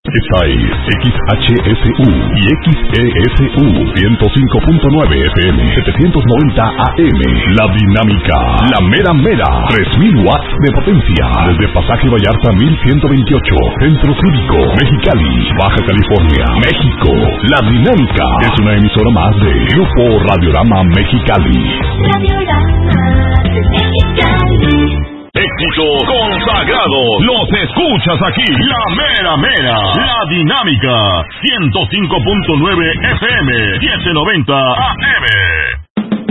Esta es XHSU y XESU 105.9 FM 790 AM. La Dinámica, la mera mera, 3000 watts de potencia. Desde Pasaje Vallarta 1128, Centro Cívico, Mexicali, Baja California, México. La Dinámica es una emisora más de Grupo Radiorama Mexicali. Radiorama Mexicali. Éxito consagrado, los escuchas aquí, la mera mera, la Dinámica, 105.9 FM, 790 AM.